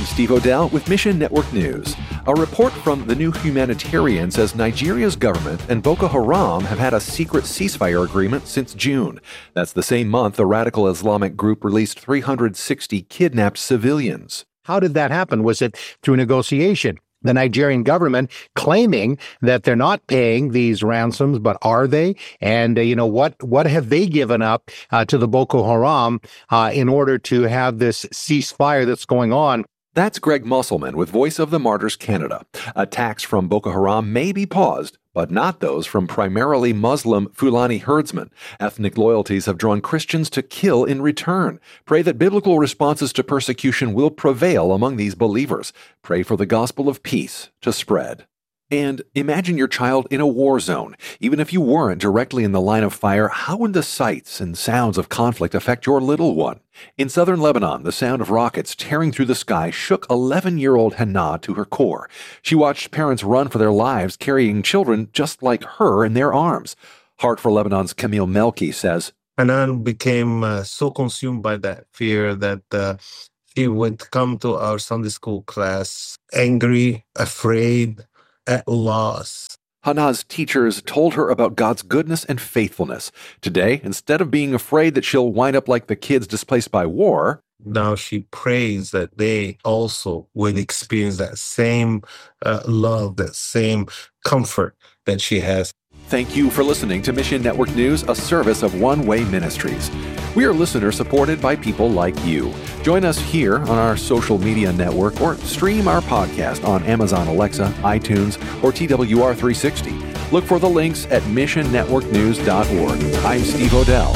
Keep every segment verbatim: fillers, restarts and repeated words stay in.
I'm Steve Odell with Mission Network News. A report from The New Humanitarian says Nigeria's government and Boko Haram have had a secret ceasefire agreement since June. That's the same month the radical Islamic group released three hundred sixty kidnapped civilians. How did that happen? Was it through negotiation? The Nigerian government claiming that they're not paying these ransoms, but are they? And, uh, you know, what what have they given up uh, to the Boko Haram uh, in order to have this ceasefire that's going on? That's Greg Musselman with Voice of the Martyrs Canada. Attacks from Boko Haram may be paused, but not those from primarily Muslim Fulani herdsmen. Ethnic loyalties have drawn Christians to kill in return. Pray that biblical responses to persecution will prevail among these believers. Pray for the gospel of peace to spread. And imagine your child in a war zone. Even if you weren't directly in the line of fire, how would the sights and sounds of conflict affect your little one? In southern Lebanon, the sound of rockets tearing through the sky shook eleven-year-old Hannah to her core. She watched parents run for their lives, carrying children just like her in their arms. Heart for Lebanon's Camille Melki says, Hannah became uh, so consumed by that fear that uh, she would come to our Sunday school class angry, afraid, at loss. Hannah's teachers told her about God's goodness and faithfulness. Today, instead of being afraid that she'll wind up like the kids displaced by war, now she prays that they also would experience that same uh, love, that same comfort that she has. Thank you for listening to Mission Network News, a service of One Way Ministries. We are listener-supported by people like you. Join us here on our social media network or stream our podcast on Amazon Alexa, iTunes, or T W R three sixty. Look for the links at mission network news dot org. I'm Steve Odell.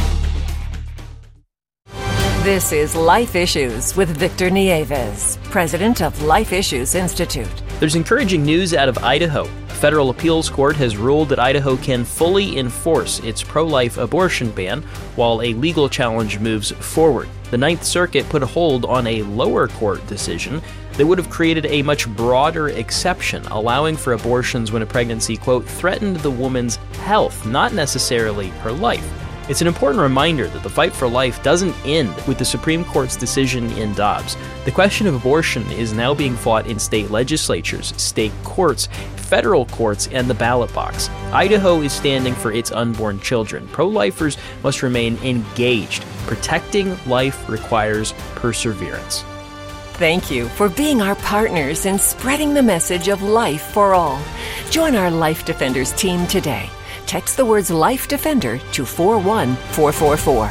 This is Life Issues with Victor Nieves, president of Life Issues Institute. There's encouraging news out of Idaho. A federal appeals court has ruled that Idaho can fully enforce its pro-life abortion ban while a legal challenge moves forward. The Ninth Circuit put a hold on a lower court decision that would have created a much broader exception, allowing for abortions when a pregnancy, quote, threatened the woman's health, not necessarily her life. It's an important reminder that the fight for life doesn't end with the Supreme Court's decision in Dobbs. The question of abortion is now being fought in state legislatures, state courts, federal courts, and the ballot box. Idaho is standing for its unborn children. Pro-lifers must remain engaged. Protecting life requires perseverance. Thank you for being our partners in spreading the message of life for all. Join our Life Defenders team today. Text the words Life Defender to four one four four four.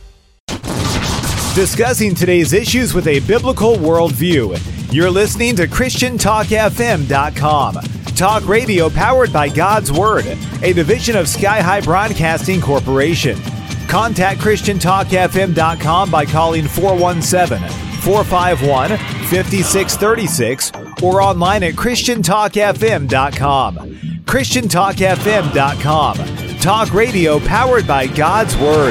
Discussing today's issues with a biblical worldview. You're listening to Christian Talk F M dot com. Talk radio powered by God's Word, a division of Sky High Broadcasting Corporation. Contact Christian Talk F M dot com by calling four one seven, four five one, five six three six or online at Christian Talk F M dot com. Christian Talk F M dot com. Talk radio powered by God's Word.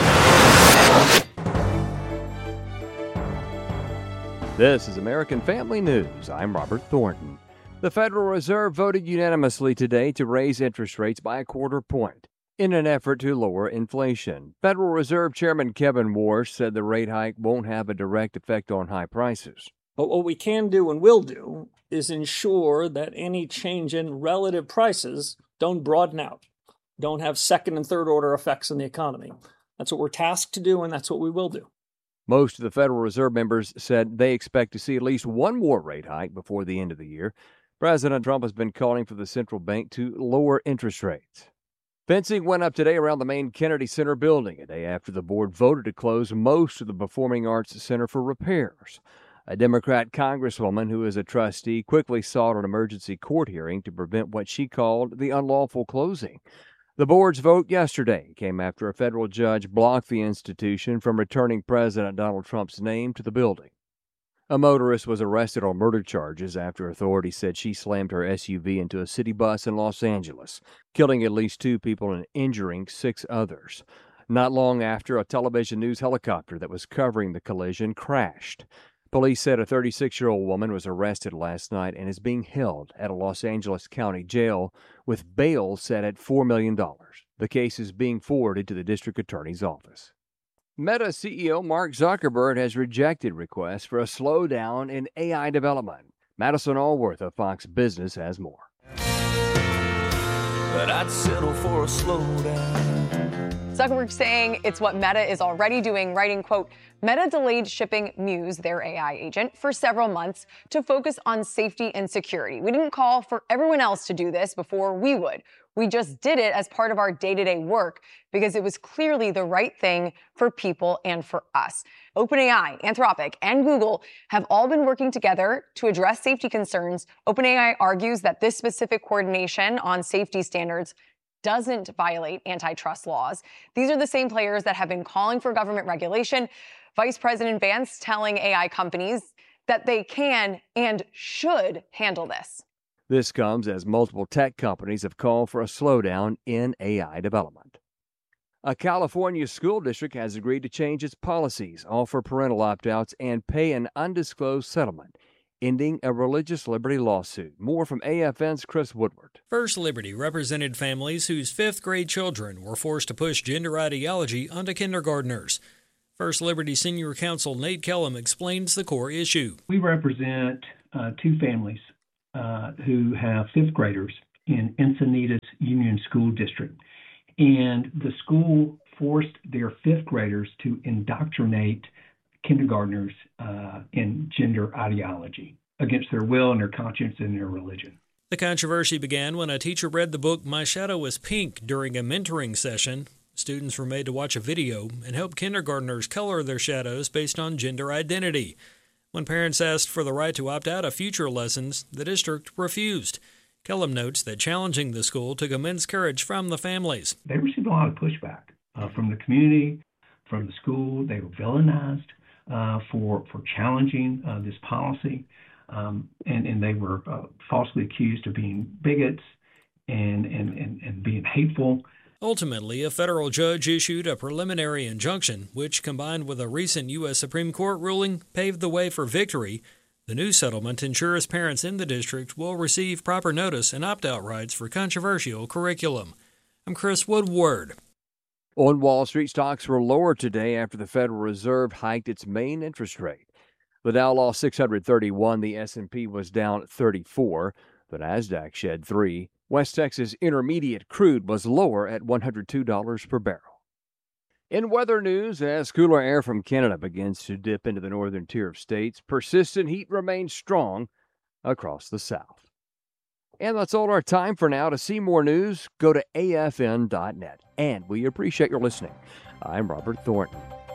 This is American Family News. I'm Robert Thornton. The Federal Reserve voted unanimously today to raise interest rates by a quarter point in an effort to lower inflation. Federal Reserve Chairman Kevin Warsh said the rate hike won't have a direct effect on high prices. But what we can do and will do is ensure that any change in relative prices don't broaden out, don't have second and third order effects on the economy. That's what we're tasked to do, and that's what we will do. Most of the Federal Reserve members said they expect to see at least one more rate hike before the end of the year. President Trump has been calling for the central bank to lower interest rates. Fencing went up today around the main Kennedy Center building, a day after the board voted to close most of the Performing Arts Center for repairs. A Democrat congresswoman who is a trustee quickly sought an emergency court hearing to prevent what she called the unlawful closing. The board's vote yesterday came after a federal judge blocked the institution from returning President Donald Trump's name to the building. A motorist was arrested on murder charges after authorities said she slammed her S U V into a city bus in Los Angeles, killing at least two people and injuring six others. Not long after, a television news helicopter that was covering the collision crashed. Police said a thirty-six-year-old woman was arrested last night and is being held at a Los Angeles County jail with bail set at four million dollars. The case is being forwarded to the district attorney's office. Meta C E O Mark Zuckerberg has rejected requests for a slowdown in A I development. Madison Allworth of Fox Business has more. But I'd settle for a slowdown. Zuckerberg saying it's what Meta is already doing, writing, quote, Meta delayed shipping Muse, their A I agent, for several months to focus on safety and security. We didn't call for everyone else to do this before we would. We just did it as part of our day-to-day work because it was clearly the right thing for people and for us. OpenAI, Anthropic, and Google have all been working together to address safety concerns. OpenAI argues that this specific coordination on safety standards doesn't violate antitrust laws. These are the same players that have been calling for government regulation. Vice President Vance telling A I companies that they can and should handle this. This comes as multiple tech companies have called for a slowdown in A I development. A California school district has agreed to change its policies, offer parental opt-outs, and pay an undisclosed settlement, ending a religious liberty lawsuit. More from A F N's Chris Woodward. First Liberty represented families whose fifth grade children were forced to push gender ideology onto kindergartners. First Liberty Senior Counsel Nate Kellum explains the core issue. We represent uh, two families uh, who have fifth graders in Encinitas Union School District. And the school forced their fifth graders to indoctrinate kindergartners uh, in gender ideology against their will and their conscience and their religion. The controversy began when a teacher read the book My Shadow is Pink during a mentoring session. Students were made to watch a video and help kindergartners color their shadows based on gender identity. When parents asked for the right to opt out of future lessons, the district refused. Kellum notes that challenging the school took immense courage from the families. They received a lot of pushback uh, from the community, from the school. They were villainized uh, for for challenging uh, this policy, um, and, and they were uh, falsely accused of being bigots and, and, and, and being hateful. Ultimately, a federal judge issued a preliminary injunction, which, combined with a recent U S Supreme Court ruling, paved the way for victory. The new settlement ensures parents in the district will receive proper notice and opt-out rights for controversial curriculum. I'm Chris Woodward. On Wall Street, stocks were lower today after the Federal Reserve hiked its main interest rate. The Dow lost six hundred thirty-one, the S and P was down thirty-four, the Nasdaq shed three. West Texas Intermediate crude was lower at one hundred two dollars per barrel. In weather news, as cooler air from Canada begins to dip into the northern tier of states, persistent heat remains strong across the south. And that's all our time for now. To see more news, go to A F N dot net. And we appreciate your listening. I'm Robert Thornton.